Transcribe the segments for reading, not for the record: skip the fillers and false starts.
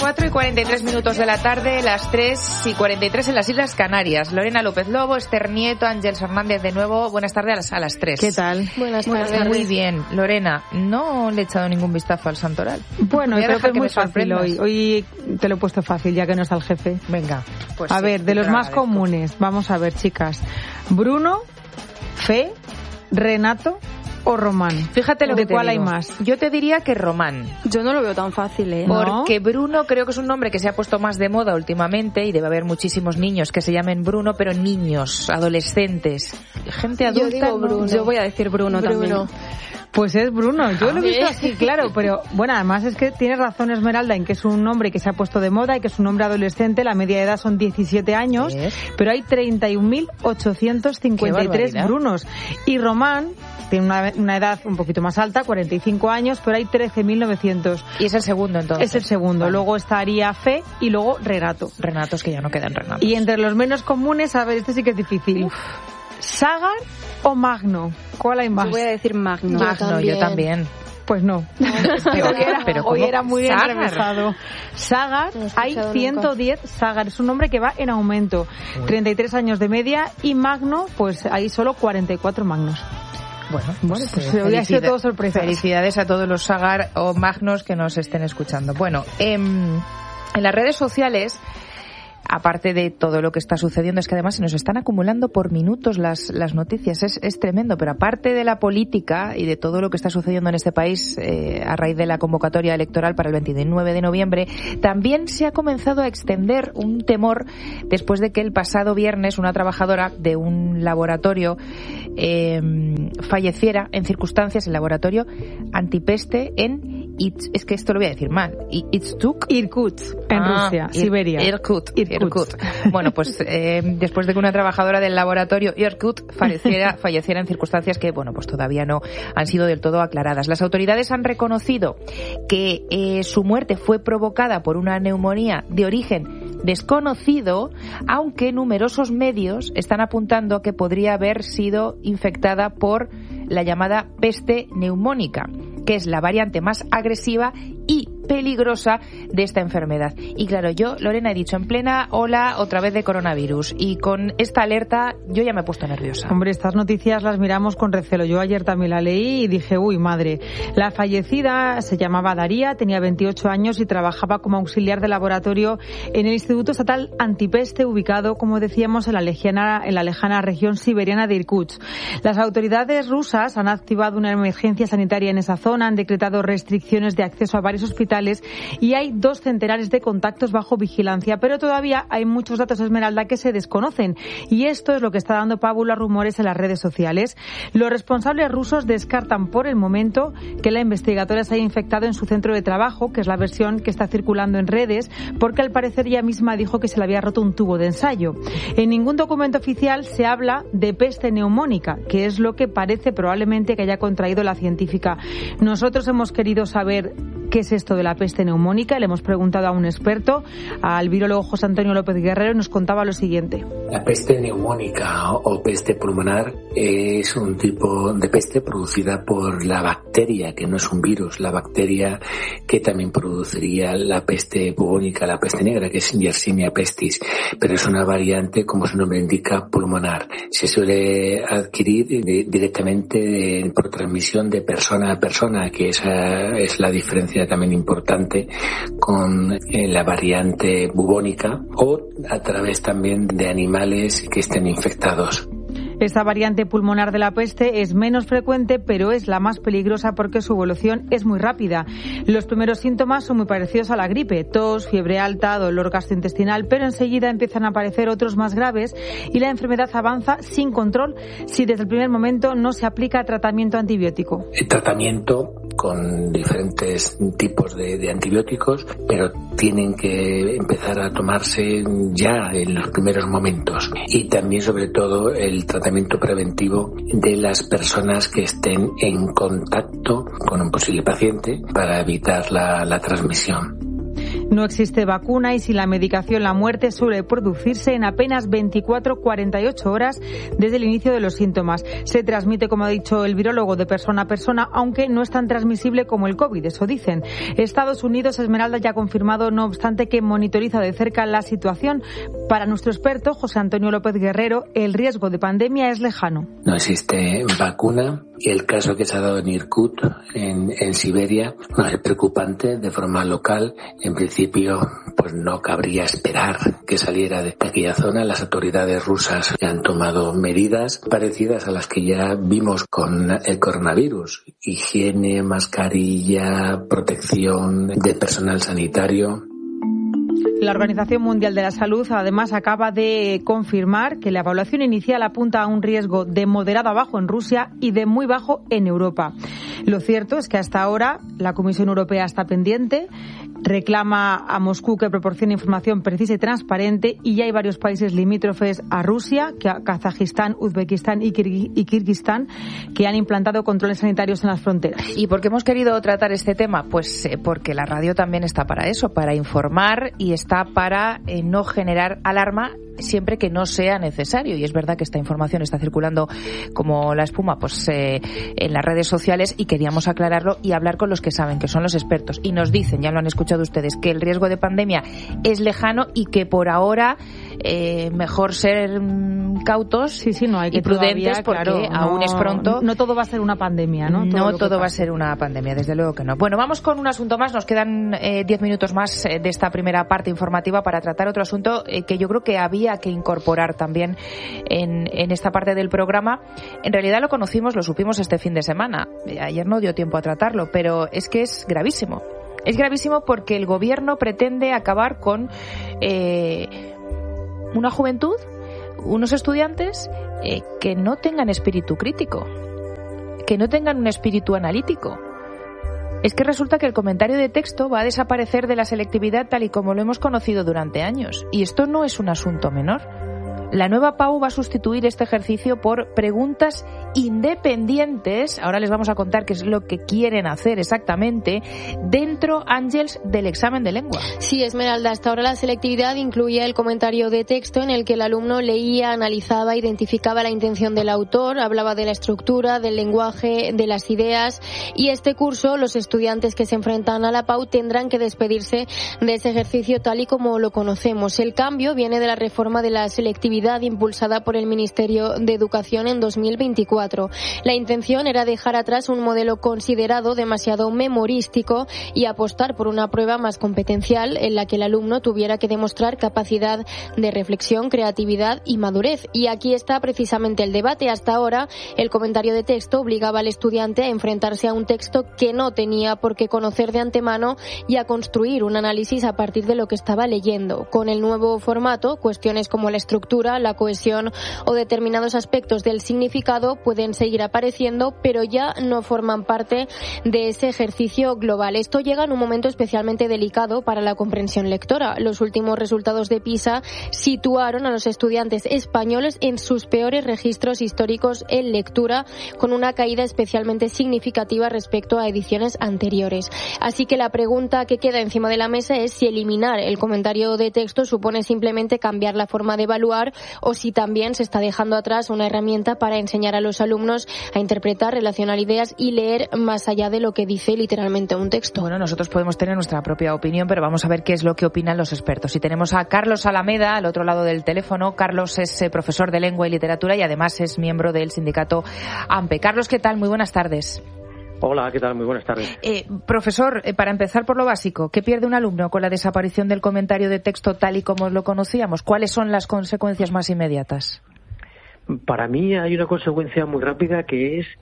4:43 de la tarde, las 3:43 en las Islas Canarias. Lorena López Lobo, Esther Nieto, Ángeles Hernández de nuevo. Buenas tardes a las 3. ¿Qué tal? Buenas tardes. Muy bien. Lorena, no le he echado ningún vistazo al santoral. Bueno, creo que es muy fácil hoy. Hoy te lo he puesto fácil, ya que no está el jefe. Venga. Pues a sí, ver, de los más comunes, vamos a ver, chicas. Bruno, Fe, Renato o Román. Fíjate lo que te cuál digo. hay más. Yo te diría que Román. Yo no lo veo tan fácil, ¿eh? Porque Bruno creo que es un nombre que se ha puesto más de moda últimamente y debe haber muchísimos niños que se llamen Bruno, pero niños, adolescentes, gente adulta. Yo digo Bruno. Yo voy a decir Bruno también. Pues es Bruno, yo lo he visto así, claro, pero bueno, además es que tienes razón Esmeralda en que es un nombre que se ha puesto de moda y que es un nombre adolescente, la media de edad son 17 años, pero hay 31.853 Brunos. Y Román tiene una edad un poquito más alta, 45 años, pero hay 13.900. Y es el segundo entonces. Es el segundo, vale. Luego estaría Fe y luego Renato. Renatos que ya no quedan Renatos. Y entre los menos comunes, a ver, este sí que es difícil. ¿Sagar o Magno? ¿Cuál hay más? Yo voy a decir Magno. Yo también. Pues no. Hoy era muy bien revisado. Sagar, hay 110 Sagar. Es un nombre que va en aumento. 33 años de media. Y Magno, pues hay solo 44 Magnos. Bueno, pues hoy ha sido todo sorpresa. Felicidades a todos los Sagar o Magnos que nos estén escuchando. Bueno, en las redes sociales, aparte de todo lo que está sucediendo, es que además se nos están acumulando por minutos las noticias, es tremendo, pero aparte de la política y de todo lo que está sucediendo en este país a raíz de la convocatoria electoral para el 29 de noviembre, también se ha comenzado a extender un temor después de que el pasado viernes una trabajadora de un laboratorio falleciera en circunstancias, el laboratorio antipeste en es que esto lo voy a decir mal. Irkutsk, en Rusia, Siberia. Irkutsk. Bueno, pues después de que una trabajadora del laboratorio Irkutsk falleciera en circunstancias que, bueno, pues todavía no han sido del todo aclaradas. Las autoridades han reconocido que su muerte fue provocada por una neumonía de origen desconocido, aunque numerosos medios están apuntando a que podría haber sido infectada por la llamada peste neumónica, que es la variante más agresiva y peligrosa de esta enfermedad. Y claro, yo, Lorena, he dicho en plena ola otra vez de coronavirus y con esta alerta yo ya me he puesto nerviosa. Hombre, estas noticias las miramos con recelo. Yo ayer también la leí y dije, uy, madre. La fallecida se llamaba Daría, tenía 28 años y trabajaba como auxiliar de laboratorio en el Instituto Estatal Antipeste, ubicado, como decíamos, en la lejana región siberiana de Irkutsk. Las autoridades rusas han activado una emergencia sanitaria en esa zona, han decretado restricciones de acceso a varios hospitales y hay 2 centenares de contactos bajo vigilancia, pero todavía hay muchos datos, Esmeralda, que se desconocen y esto es lo que está dando pábulo a rumores en las redes sociales. Los responsables rusos descartan por el momento que la investigadora se haya infectado en su centro de trabajo, que es la versión que está circulando en redes, porque al parecer ella misma dijo que se le había roto un tubo de ensayo. En ningún documento oficial se habla de peste neumónica, que es lo que parece probablemente que haya contraído la científica. Nosotros hemos querido saber qué es esto de la peste neumónica. Le hemos preguntado a un experto, al virólogo José Antonio López Guerrero, y nos contaba lo siguiente. La peste neumónica o peste pulmonar es un tipo de peste producida por la bacteria, que no es un virus, la bacteria que también produciría la peste bubónica, la peste negra, que es Yersinia pestis, pero es una variante, como su nombre indica, pulmonar. Se suele adquirir directamente por transmisión de persona a persona, que esa es la diferencia también importante con la variante bubónica, o a través también de animales que estén infectados. Esta variante pulmonar de la peste es menos frecuente, pero es la más peligrosa porque su evolución es muy rápida. Los primeros síntomas son muy parecidos a la gripe: tos, fiebre alta, dolor gastrointestinal, pero enseguida empiezan a aparecer otros más graves y la enfermedad avanza sin control si desde el primer momento no se aplica tratamiento antibiótico. El tratamiento con diferentes tipos de antibióticos, pero tienen que empezar a tomarse ya en los primeros momentos, y también sobre todo el tratamiento preventivo de las personas que estén en contacto con un posible paciente para evitar la transmisión. No existe vacuna y sin la medicación la muerte suele producirse en apenas 24-48 horas desde el inicio de los síntomas. Se transmite, como ha dicho el virólogo, de persona a persona, aunque no es tan transmisible como el COVID, eso dicen. Estados Unidos, Esmeralda, ya ha confirmado, no obstante, que monitoriza de cerca la situación. Para nuestro experto, José Antonio López Guerrero, el riesgo de pandemia es lejano. No existe vacuna y el caso que se ha dado en Irkutsk, en Siberia, no es preocupante de forma local. En principio, pues no cabría esperar que saliera de aquella zona. Las autoridades rusas han tomado medidas parecidas a las que ya vimos con el coronavirus. Higiene, mascarilla, protección de personal sanitario. La Organización Mundial de la Salud, además, acaba de confirmar que la evaluación inicial apunta a un riesgo de moderado a bajo en Rusia y de muy bajo en Europa. Lo cierto es que hasta ahora la Comisión Europea está pendiente, reclama a Moscú que proporcione información precisa y transparente, y ya hay varios países limítrofes a Rusia, Kazajistán, Uzbekistán y Kirguistán, que han implantado controles sanitarios en las fronteras. ¿Y por qué hemos querido tratar este tema? Pues porque la radio también está para eso, para informar, y está para no generar alarma siempre que no sea necesario. Y es verdad que esta información está circulando como la espuma pues en las redes sociales, y queríamos aclararlo y hablar con los que saben, que son los expertos. Y nos dicen, ya lo han escuchado ustedes, que el riesgo de pandemia es lejano y que por ahora mejor ser cautos no hay que y prudentes, porque claro, aún es pronto. No todo va a ser una pandemia, ¿no? No todo va a ser una pandemia, desde luego que no. Bueno, vamos con un asunto más. Nos quedan 10 minutos más de esta primera parte informativa para tratar otro asunto que yo creo que había que incorporar también en esta parte del programa. En realidad lo conocimos, lo supimos este fin de semana. Ayer no dio tiempo a tratarlo, pero es que es gravísimo. Es gravísimo porque el gobierno pretende acabar con una juventud, unos estudiantes que no tengan espíritu crítico, que no tengan un espíritu analítico. Es que resulta que el comentario de texto va a desaparecer de la selectividad tal y como lo hemos conocido durante años. Y esto no es un asunto menor. La nueva PAU va a sustituir este ejercicio por preguntas independientes. Ahora les vamos a contar qué es lo que quieren hacer exactamente dentro, Ángeles, del examen de lengua. Sí, Esmeralda, hasta ahora la selectividad incluía el comentario de texto en el que el alumno leía, analizaba, identificaba la intención del autor, hablaba de la estructura, del lenguaje, de las ideas, y este curso los estudiantes que se enfrentan a la PAU tendrán que despedirse de ese ejercicio tal y como lo conocemos. El cambio viene de la reforma de la selectividad impulsada por el Ministerio de Educación en 2024. La intención era dejar atrás un modelo considerado demasiado memorístico y apostar por una prueba más competencial en la que el alumno tuviera que demostrar capacidad de reflexión, creatividad y madurez. Y aquí está precisamente el debate. Hasta ahora, el comentario de texto obligaba al estudiante a enfrentarse a un texto que no tenía por qué conocer de antemano y a construir un análisis a partir de lo que estaba leyendo. Con el nuevo formato, cuestiones como la estructura, la cohesión o determinados aspectos del significado pueden seguir apareciendo, pero ya no forman parte de ese ejercicio global. Esto llega en un momento especialmente delicado para la comprensión lectora. Los últimos resultados de PISA situaron a los estudiantes españoles en sus peores registros históricos en lectura, con una caída especialmente significativa respecto a ediciones anteriores. Así que la pregunta que queda encima de la mesa es si eliminar el comentario de texto supone simplemente cambiar la forma de evaluar, o si también se está dejando atrás una herramienta para enseñar a los alumnos a interpretar, relacionar ideas y leer más allá de lo que dice literalmente un texto. Bueno, nosotros podemos tener nuestra propia opinión, pero vamos a ver qué es lo que opinan los expertos. Y tenemos a Carlos Alameda al otro lado del teléfono. Carlos es profesor de Lengua y Literatura y además es miembro del sindicato AMPE. Carlos, ¿qué tal? Muy buenas tardes. Hola, ¿qué tal? Muy buenas tardes. Profesor, para empezar por lo básico, ¿qué pierde un alumno con la desaparición del comentario de texto tal y como lo conocíamos? ¿Cuáles son las consecuencias más inmediatas? Para mí hay una consecuencia muy rápida que es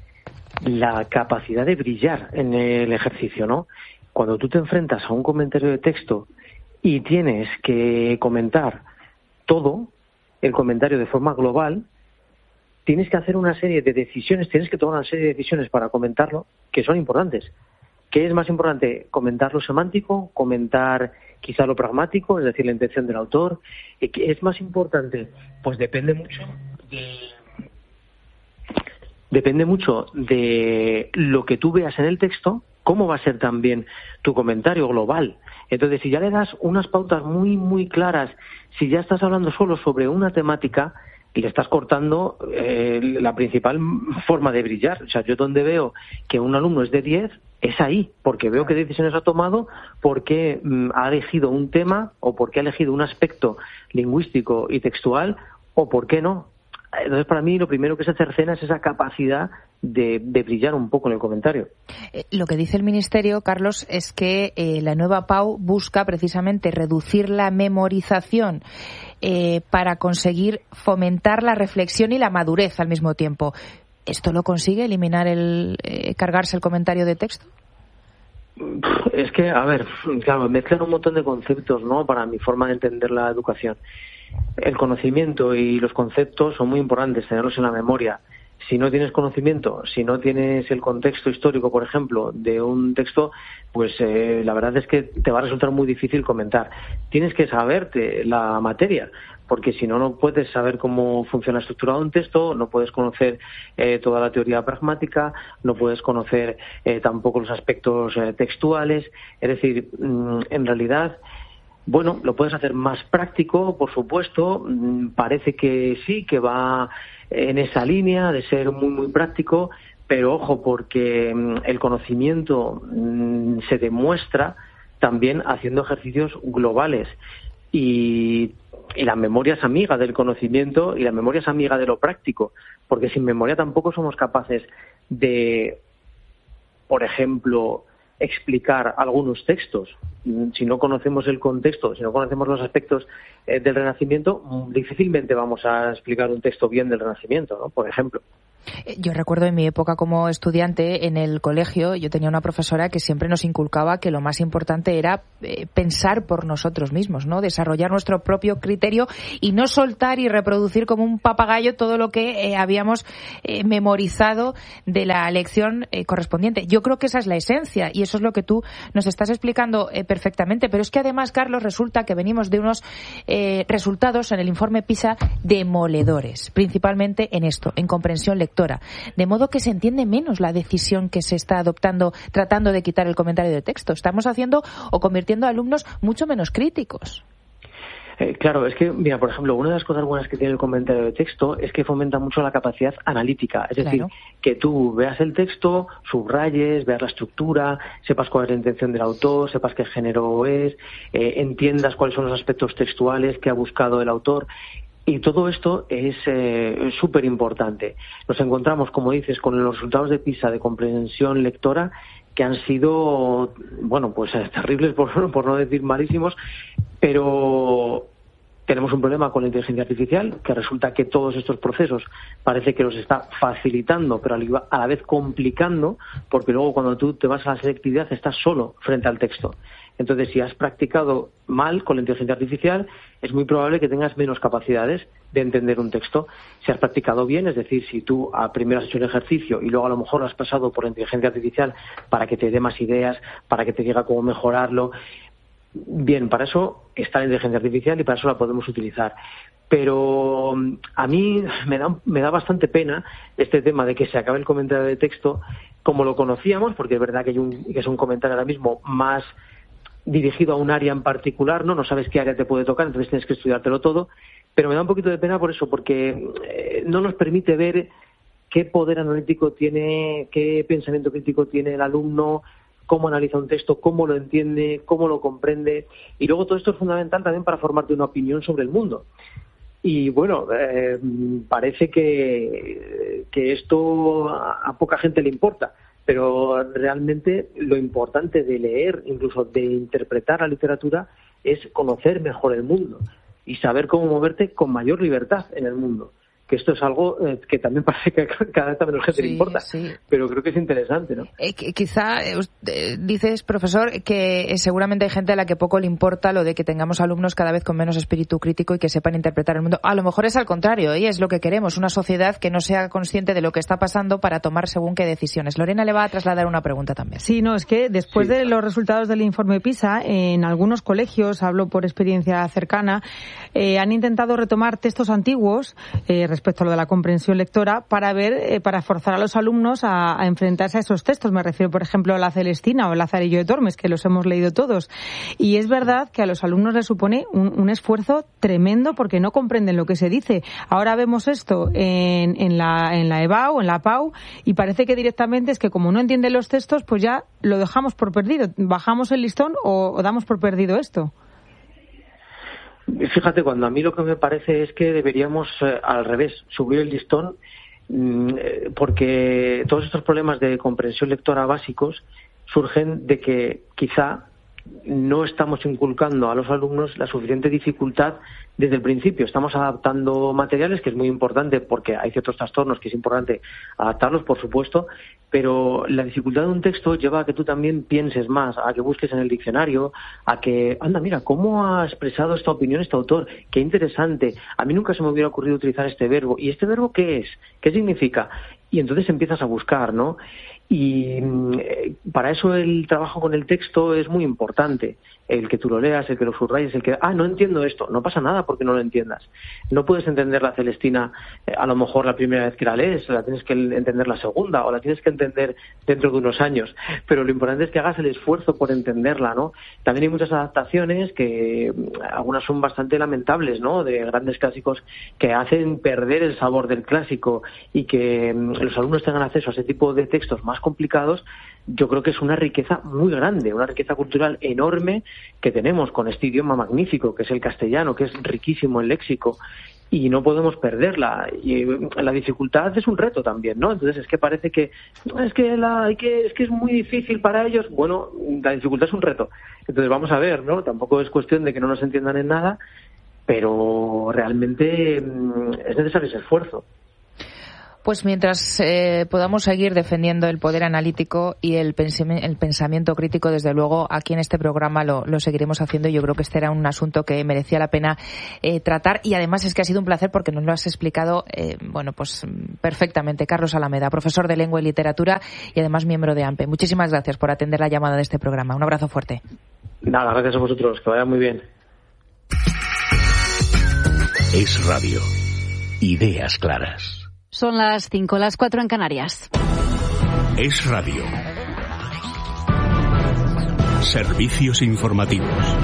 la capacidad de brillar en el ejercicio, ¿no? Cuando tú te enfrentas a un comentario de texto y tienes que comentar todo el comentario de forma global, tienes que hacer una serie de decisiones, tienes que tomar una serie de decisiones para comentarlo que son importantes. ¿Qué es más importante? ¿Comentar lo semántico? ¿Comentar quizá lo pragmático, es decir, la intención del autor? ¿Qué es más importante? Pues depende mucho de lo que tú veas en el texto, cómo va a ser también tu comentario global. Entonces, si ya le das unas pautas muy, muy claras, si ya estás hablando solo sobre una temática, le estás cortando la principal forma de brillar. O sea, yo donde veo que un alumno es de 10, es ahí, porque veo qué decisiones ha tomado, porque ha elegido un tema, o porque ha elegido un aspecto lingüístico y textual, o por qué no. Entonces, para mí, lo primero que se cercena es esa capacidad de brillar un poco en el comentario. Lo que dice el Ministerio, Carlos, es que la nueva PAU busca precisamente reducir la memorización para conseguir fomentar la reflexión y la madurez al mismo tiempo. ¿Esto lo consigue, eliminar cargarse el comentario de texto? Es que, a ver, claro, mezclan un montón de conceptos, ¿no?, para mi forma de entender la educación. El conocimiento y los conceptos son muy importantes, tenerlos en la memoria. Si no tienes conocimiento, si no tienes el contexto histórico, por ejemplo, de un texto, pues la verdad es que te va a resultar muy difícil comentar. Tienes que saberte la materia, porque si no, no puedes saber cómo funciona estructurado un texto, no puedes conocer toda la teoría pragmática, no puedes conocer tampoco los aspectos textuales. Es decir, en realidad, bueno, lo puedes hacer más práctico, por supuesto. Parece que sí, que va en esa línea de ser muy, muy práctico, pero ojo, porque el conocimiento se demuestra también haciendo ejercicios globales. Y la memoria es amiga del conocimiento y la memoria es amiga de lo práctico, porque sin memoria tampoco somos capaces de, por ejemplo, explicar algunos textos. Si no conocemos el contexto, si no conocemos los aspectos del Renacimiento, difícilmente vamos a explicar un texto bien del Renacimiento, ¿no?, por ejemplo. Yo recuerdo en mi época como estudiante en el colegio, yo tenía una profesora que siempre nos inculcaba que lo más importante era pensar por nosotros mismos, ¿no?, desarrollar nuestro propio criterio y no soltar y reproducir como un papagayo todo lo que habíamos memorizado de la lección correspondiente. Yo creo que esa es la esencia y eso es lo que tú nos estás explicando perfectamente. Pero es que además, Carlos, resulta que venimos de unos resultados en el informe PISA demoledores, principalmente en esto, en comprensión lectora. De modo que se entiende menos la decisión que se está adoptando tratando de quitar el comentario de texto. Estamos haciendo o convirtiendo a alumnos mucho menos críticos. Claro, es que, mira, por ejemplo, una de las cosas buenas que tiene el comentario de texto es que fomenta mucho la capacidad analítica. Es decir, que tú veas el texto, subrayes, veas la estructura, sepas cuál es la intención del autor, sepas qué género es, entiendas cuáles son los aspectos textuales que ha buscado el autor. Y todo esto es súper importante. Nos encontramos, como dices, con los resultados de PISA de comprensión lectora que han sido, bueno, pues terribles, por no decir malísimos, pero tenemos un problema con la inteligencia artificial, que resulta que todos estos procesos parece que los está facilitando, pero a la vez complicando, porque luego cuando tú te vas a la selectividad estás solo frente al texto. Entonces, si has practicado mal con la inteligencia artificial, es muy probable que tengas menos capacidades de entender un texto. Si has practicado bien, es decir, si tú primero has hecho un ejercicio y luego a lo mejor lo has pasado por la inteligencia artificial para que te dé más ideas, para que te diga cómo mejorarlo, bien, para eso está la inteligencia artificial y para eso la podemos utilizar. Pero a mí me da bastante pena este tema de que se acabe el comentario de texto como lo conocíamos, porque es verdad que es un comentario ahora mismo más dirigido a un área en particular, no sabes qué área te puede tocar, entonces tienes que estudiártelo todo, pero me da un poquito de pena por eso, porque no nos permite ver qué poder analítico tiene, qué pensamiento crítico tiene el alumno, cómo analiza un texto, cómo lo entiende, cómo lo comprende, y luego todo esto es fundamental también para formarte una opinión sobre el mundo. Y bueno, parece que esto a poca gente le importa, pero realmente lo importante de leer, incluso de interpretar la literatura, es conocer mejor el mundo y saber cómo moverte con mayor libertad en el mundo. Que esto es algo que también parece que cada vez a menos gente le importa, pero creo que es interesante, ¿no? Quizá dices, profesor, que seguramente hay gente a la que poco le importa lo de que tengamos alumnos cada vez con menos espíritu crítico y que sepan interpretar el mundo. A lo mejor es al contrario, y es lo que queremos, una sociedad que no sea consciente de lo que está pasando para tomar según qué decisiones. Lorena le va a trasladar una pregunta también. Sí, no, es que después de los resultados del informe PISA, en algunos colegios, hablo por experiencia cercana, han intentado retomar textos antiguos, respecto a lo de la comprensión lectora para forzar a los alumnos a enfrentarse a esos textos. Me refiero, por ejemplo, a la Celestina o el Lazarillo de Tormes, que los hemos leído todos. Y es verdad que a los alumnos les supone un esfuerzo tremendo porque no comprenden lo que se dice. Ahora vemos esto en la EBAU, en la PAU, y parece que directamente es que como no entienden los textos, pues ya lo dejamos por perdido. Bajamos el listón o damos por perdido esto. Fíjate, cuando a mí lo que me parece es que deberíamos, al revés, subir el listón, porque todos estos problemas de comprensión lectora básicos surgen de que quizá no estamos inculcando a los alumnos la suficiente dificultad desde el principio. Estamos adaptando materiales, que es muy importante porque hay ciertos trastornos que es importante adaptarlos, por supuesto, pero la dificultad de un texto lleva a que tú también pienses más, a que busques en el diccionario, a que, anda, mira, ¿cómo ha expresado esta opinión este autor? Qué interesante. A mí nunca se me hubiera ocurrido utilizar este verbo. ¿Y este verbo qué es? ¿Qué significa? Y entonces empiezas a buscar, ¿no? Y para eso el trabajo con el texto es muy importante. El que tú lo leas, el que lo subrayes, el que... no entiendo esto. No pasa nada porque no lo entiendas. No puedes entender la Celestina a lo mejor la primera vez que la lees, la tienes que entender la segunda o la tienes que entender dentro de unos años. Pero lo importante es que hagas el esfuerzo por entenderla, ¿no? También hay muchas adaptaciones que algunas son bastante lamentables, ¿no? De grandes clásicos que hacen perder el sabor del clásico y que los alumnos tengan acceso a ese tipo de textos más complicados. Yo creo que es una riqueza muy grande, una riqueza cultural enorme que tenemos con este idioma magnífico que es el castellano, que es riquísimo en léxico y no podemos perderla. Y la dificultad es un reto también, ¿no? Entonces es que parece que es muy difícil para ellos. Bueno, la dificultad es un reto. Entonces vamos a ver, ¿no? Tampoco es cuestión de que no nos entiendan en nada, pero realmente es necesario ese esfuerzo. Pues mientras podamos seguir defendiendo el poder analítico y el pensamiento crítico, desde luego aquí en este programa lo seguiremos haciendo. Yo creo que este era un asunto que merecía la pena tratar y además es que ha sido un placer porque nos lo has explicado pues perfectamente. Carlos Alameda, profesor de Lengua y Literatura y además miembro de AMPE. Muchísimas gracias por atender la llamada de este programa. Un abrazo fuerte. Nada, gracias a vosotros. Que vaya muy bien. Es Radio. Ideas claras. Son las 5, las 4 en Canarias. Es Radio. Servicios informativos.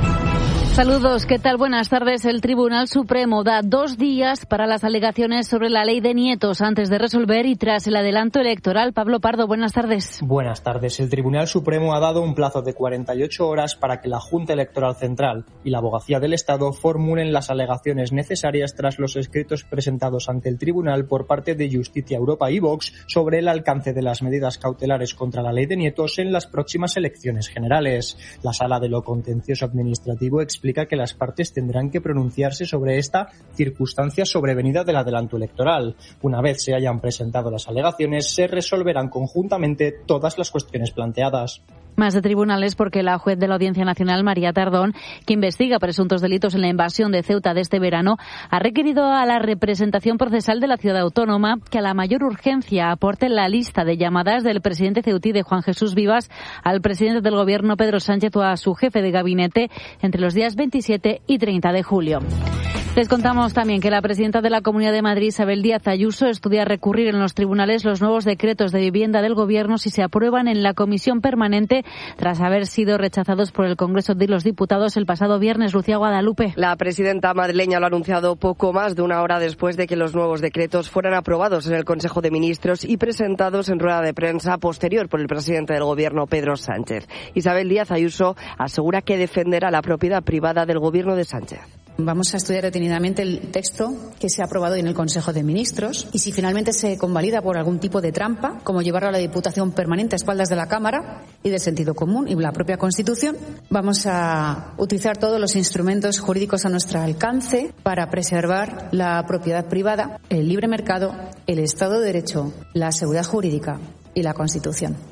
Saludos, ¿qué tal? Buenas tardes. El Tribunal Supremo da 2 días para las alegaciones sobre la ley de nietos antes de resolver y tras el adelanto electoral. Pablo Pardo, buenas tardes. Buenas tardes. El Tribunal Supremo ha dado un plazo de 48 horas para que la Junta Electoral Central y la Abogacía del Estado formulen las alegaciones necesarias tras los escritos presentados ante el Tribunal por parte de Justicia Europa y Vox sobre el alcance de las medidas cautelares contra la ley de nietos en las próximas elecciones generales. La Sala de lo Contencioso Administrativo explica que las partes tendrán que pronunciarse sobre esta circunstancia sobrevenida del adelanto electoral. Una vez se hayan presentado las alegaciones, se resolverán conjuntamente todas las cuestiones planteadas. Más de tribunales porque la juez de la Audiencia Nacional, María Tardón, que investiga presuntos delitos en la invasión de Ceuta de este verano, ha requerido a la representación procesal de la ciudad autónoma que a la mayor urgencia aporte la lista de llamadas del presidente ceutí de Juan Jesús Vivas al presidente del Gobierno, Pedro Sánchez, o a su jefe de gabinete entre los días 27 y 30 de julio. Les contamos también que la presidenta de la Comunidad de Madrid, Isabel Díaz Ayuso, estudia recurrir en los tribunales los nuevos decretos de vivienda del Gobierno si se aprueban en la comisión permanente tras haber sido rechazados por el Congreso de los Diputados el pasado viernes. Lucía Guadalupe. La presidenta madrileña lo ha anunciado poco más de una hora después de que los nuevos decretos fueran aprobados en el Consejo de Ministros y presentados en rueda de prensa posterior por el presidente del Gobierno, Pedro Sánchez. Isabel Díaz Ayuso asegura que defenderá la propiedad privada del Gobierno de Sánchez. Vamos a estudiar detenidamente el texto que se ha aprobado en el Consejo de Ministros y si finalmente se convalida por algún tipo de trampa, como llevarlo a la Diputación Permanente a espaldas de la Cámara y del sentido común y la propia Constitución, vamos a utilizar todos los instrumentos jurídicos a nuestro alcance para preservar la propiedad privada, el libre mercado, el Estado de Derecho, la seguridad jurídica y la Constitución.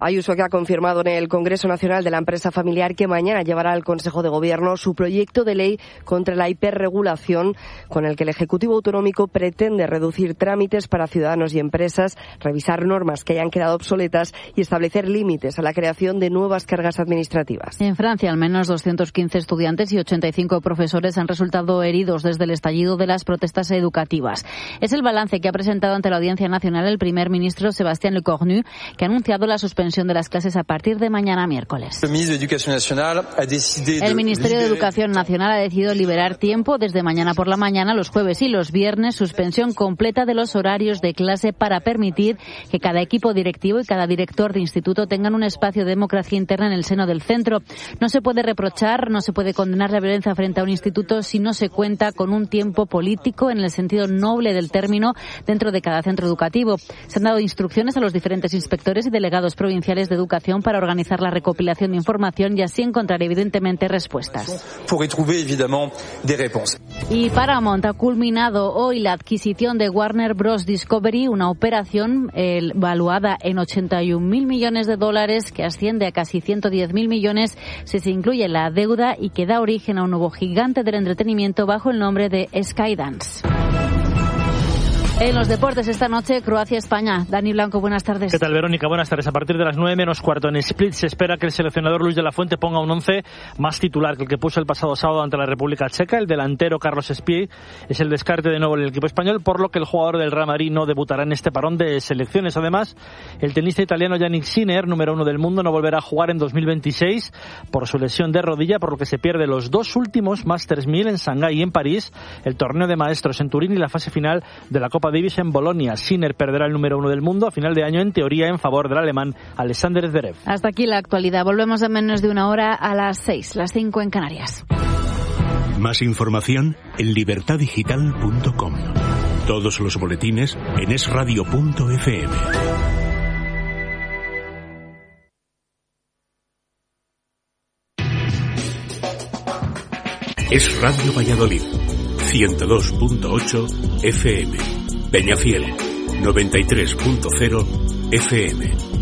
Ayuso, que ha confirmado en el Congreso Nacional de la Empresa Familiar que mañana llevará al Consejo de Gobierno su proyecto de ley contra la hiperregulación, con el que el Ejecutivo Autonómico pretende reducir trámites para ciudadanos y empresas, revisar normas que hayan quedado obsoletas y establecer límites a la creación de nuevas cargas administrativas. En Francia, al menos 215 estudiantes y 85 profesores han resultado heridos desde el estallido de las protestas educativas. Es el balance que ha presentado ante la Audiencia Nacional el primer ministro Sébastien Lecornu, que ha anunciado la suspensión de las clases a partir de mañana miércoles. El Ministerio de Educación Nacional ha decidido liberar tiempo desde mañana por la mañana, los jueves y los viernes, suspensión completa de los horarios de clase para permitir que cada equipo directivo y cada director de instituto tengan un espacio de democracia interna en el seno del centro. No se puede reprochar, no se puede condenar la violencia frente a un instituto si no se cuenta con un tiempo político en el sentido noble del término dentro de cada centro educativo. Se han dado instrucciones a los diferentes inspectores y delegados provinciales de educación para organizar la recopilación de información y así encontrar evidentemente respuestas. Y Paramount ha culminado hoy la adquisición de Warner Bros. Discovery, una operación valuada en $81.000 millones que asciende a casi 110.000 millones si se incluye la deuda y que da origen a un nuevo gigante del entretenimiento bajo el nombre de Skydance. En los deportes esta noche, Croacia-España. Dani Blanco, buenas tardes. ¿Qué tal, Verónica? Buenas tardes. A partir de las 9:45 en Split se espera que el seleccionador Luis de la Fuente ponga un 11 más titular que el que puso el pasado sábado ante la República Checa. El delantero Carlos Espí es el descarte de nuevo en el equipo español, por lo que el jugador del Real Madrid no debutará en este parón de selecciones. Además, el tenista italiano Jannik Sinner, número 1 del mundo, no volverá a jugar en 2026 por su lesión de rodilla, por lo que se pierde los dos últimos Masters 1000 en Shanghái y en París, el torneo de maestros en Turín y la fase final de la Copa Davis en Bolonia. Sinner perderá el número 1 del mundo a final de año, en teoría en favor del alemán Alexander Zverev. Hasta aquí la actualidad. Volvemos en menos de una hora a las 6, las 5 en Canarias. Más información en libertadigital.com. Todos los boletines en esradio.fm. Es Radio Valladolid, 102.8 FM. Peñafiel, 93.0 FM.